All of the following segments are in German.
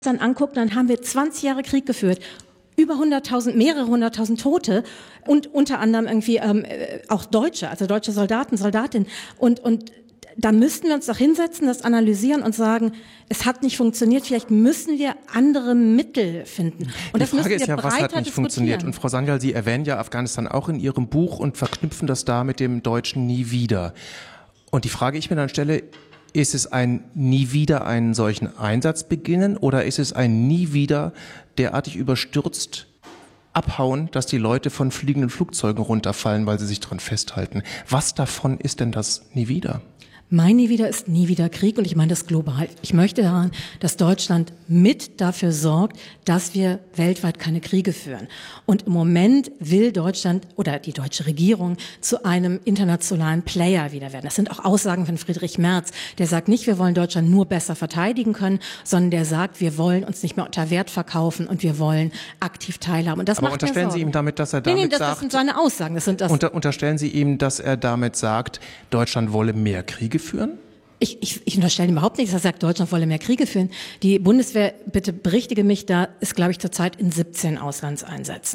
dann anguckt, dann haben wir 20 Jahre Krieg geführt. Über 100.000, mehrere 100.000 Tote und unter anderem irgendwie auch Deutsche, also deutsche Soldaten, Soldatinnen. Und da müssten wir uns doch hinsetzen, das analysieren und sagen, es hat nicht funktioniert, vielleicht müssen wir andere Mittel finden. Und die Frage ist ja, was hat nicht funktioniert? Und Frau Sanyal, Sie erwähnen ja Afghanistan auch in Ihrem Buch und verknüpfen das da mit dem deutschen Nie wieder. Und die Frage, ich mir dann stelle, ist es ein Nie wieder einen solchen Einsatz beginnen oder ist es ein Nie wieder derartig überstürzt abhauen, dass die Leute von fliegenden Flugzeugen runterfallen, weil sie sich dran festhalten? Was davon ist denn das Nie wieder? Mein Nie wieder ist nie wieder Krieg und ich meine das global. Ich möchte daran, dass Deutschland mit dafür sorgt, dass wir weltweit keine Kriege führen. Und im Moment will Deutschland oder die deutsche Regierung zu einem internationalen Player wieder werden. Das sind auch Aussagen von Friedrich Merz. Der sagt nicht, wir wollen Deutschland nur besser verteidigen können, sondern der sagt, wir wollen uns nicht mehr unter Wert verkaufen und wir wollen aktiv teilhaben. Und das Aber macht unterstellen Sie ihm damit, dass er damit sagt... das sind seine Aussagen. Unterstellen Sie ihm, dass er damit sagt, Deutschland wolle mehr Kriege führen? Ich unterstelle ihm überhaupt nicht, dass er sagt, Deutschland wolle mehr Kriege führen. Die Bundeswehr, bitte berichtige mich, da ist, glaube ich, zurzeit in 17 Auslandseinsätzen.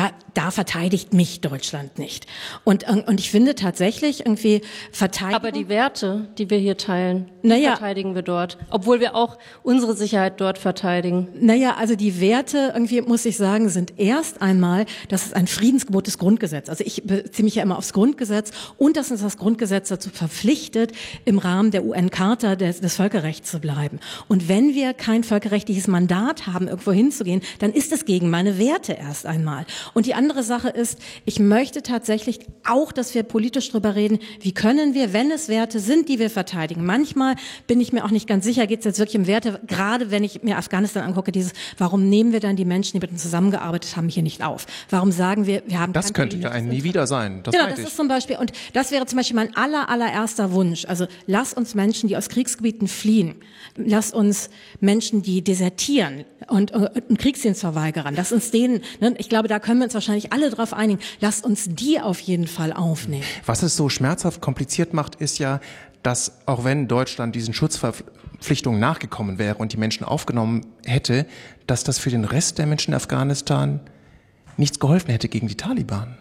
Da verteidigt mich Deutschland nicht. Und ich finde tatsächlich irgendwie Verteidigung... Aber die Werte, die wir hier teilen, verteidigen wir dort. Obwohl wir auch unsere Sicherheit dort verteidigen. Also die Werte, irgendwie muss ich sagen, sind erst einmal, das ist ein Friedensgebot des Grundgesetzes. Also ich beziehe mich ja immer aufs Grundgesetz und dass uns das Grundgesetz dazu verpflichtet, im Rahmen der UN-Charta des Völkerrechts zu bleiben. Und wenn wir kein völkerrechtliches Mandat haben, irgendwo hinzugehen, dann ist es gegen meine Werte erst einmal. Und die andere Sache ist, ich möchte tatsächlich auch, dass wir politisch drüber reden, wie können wir, wenn es Werte sind, die wir verteidigen. Manchmal bin ich mir auch nicht ganz sicher, geht es jetzt wirklich um Werte, gerade wenn ich mir Afghanistan angucke, warum nehmen wir dann die Menschen, die mit uns zusammengearbeitet haben, hier nicht auf? Warum sagen wir haben... Das könnte ja ein Nie wieder sein. Genau, das ist zum Beispiel, und das wäre zum Beispiel mein allererster Wunsch. Also lass uns Menschen, die aus Kriegsgebieten fliehen, lasst uns Menschen, die desertieren und Kriegsdienst verweigern, lasst uns denen, ich glaube, da können wir uns wahrscheinlich alle drauf einigen, lasst uns die auf jeden Fall aufnehmen. Was es so schmerzhaft kompliziert macht, ist ja, dass auch wenn Deutschland diesen Schutzverpflichtungen nachgekommen wäre und die Menschen aufgenommen hätte, dass das für den Rest der Menschen in Afghanistan nichts geholfen hätte gegen die Taliban.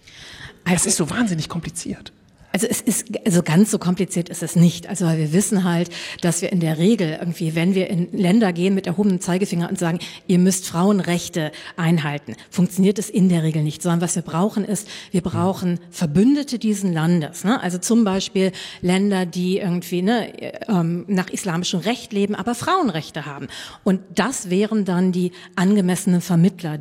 Es ist so wahnsinnig kompliziert. Also ganz so kompliziert ist es nicht. Also weil wir wissen halt, dass wir in der Regel irgendwie, wenn wir in Länder gehen mit erhobenem Zeigefinger und sagen, ihr müsst Frauenrechte einhalten, funktioniert es in der Regel nicht. Sondern was wir brauchen ist, wir brauchen Verbündete diesen Landes. Also zum Beispiel Länder, die irgendwie nach islamischem Recht leben, aber Frauenrechte haben. Und das wären dann die angemessenen Vermittler,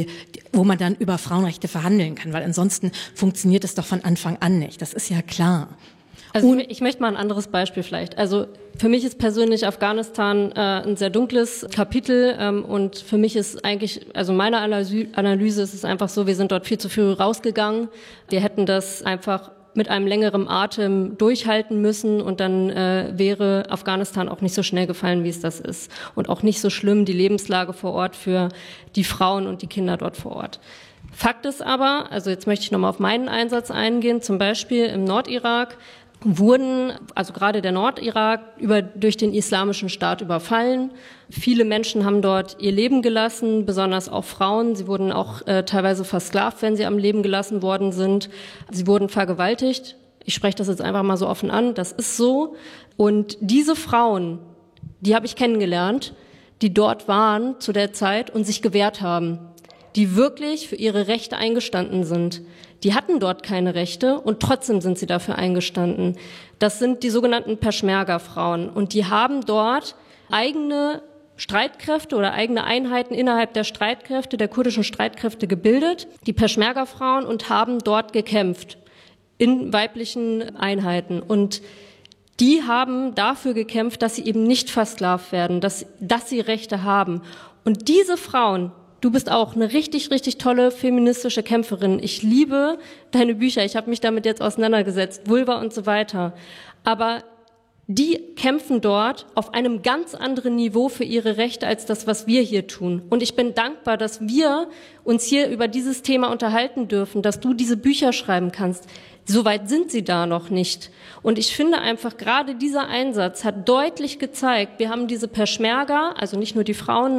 wo man dann über Frauenrechte verhandeln kann. Weil ansonsten funktioniert es doch von Anfang an nicht. Das ist ja klar. Also ich möchte mal ein anderes Beispiel vielleicht. Also für mich ist persönlich Afghanistan ein sehr dunkles Kapitel und für mich ist eigentlich, also meine Analyse ist es einfach so, wir sind dort viel zu früh rausgegangen. Wir hätten das einfach mit einem längeren Atem durchhalten müssen und dann wäre Afghanistan auch nicht so schnell gefallen, wie es das ist. Und auch nicht so schlimm die Lebenslage vor Ort für die Frauen und die Kinder dort vor Ort. Fakt ist aber, also jetzt möchte ich nochmal auf meinen Einsatz eingehen, zum Beispiel im Nordirak wurden, also gerade der Nordirak, durch den Islamischen Staat überfallen. Viele Menschen haben dort ihr Leben gelassen, besonders auch Frauen. Sie wurden auch teilweise versklavt, wenn sie am Leben gelassen worden sind. Sie wurden vergewaltigt. Ich spreche das jetzt einfach mal so offen an, das ist so. Und diese Frauen, die habe ich kennengelernt, die dort waren zu der Zeit und sich gewehrt haben, die wirklich für ihre Rechte eingestanden sind. Die hatten dort keine Rechte und trotzdem sind sie dafür eingestanden. Das sind die sogenannten Peschmerga-Frauen und die haben dort eigene Streitkräfte oder eigene Einheiten innerhalb der Streitkräfte, der kurdischen Streitkräfte gebildet, die Peschmerga-Frauen, und haben dort gekämpft in weiblichen Einheiten. Und die haben dafür gekämpft, dass sie eben nicht versklavt werden, dass sie Rechte haben. Und diese Frauen, du bist auch eine richtig, richtig tolle feministische Kämpferin. Ich liebe deine Bücher. Ich habe mich damit jetzt auseinandergesetzt, Vulva und so weiter. Aber die kämpfen dort auf einem ganz anderen Niveau für ihre Rechte als das, was wir hier tun. Und ich bin dankbar, dass wir uns hier über dieses Thema unterhalten dürfen, dass du diese Bücher schreiben kannst. Soweit sind sie da noch nicht. Und ich finde einfach, gerade dieser Einsatz hat deutlich gezeigt, wir haben diese Peschmerga, also nicht nur die Frauen